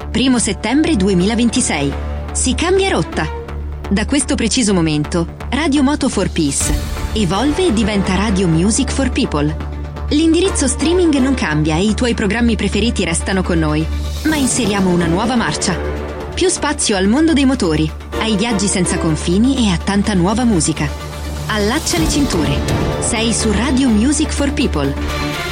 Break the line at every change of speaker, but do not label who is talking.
1 settembre 2026. Si cambia rotta. Da questo preciso momento, Radio Moto for Peace evolve e diventa Radio Music for People. L'indirizzo streaming non cambia e i tuoi programmi preferiti restano con noi, ma inseriamo una nuova marcia. Più spazio al mondo dei motori, ai viaggi senza confini e a tanta nuova musica. Allaccia le cinture. Sei su Radio Music for People.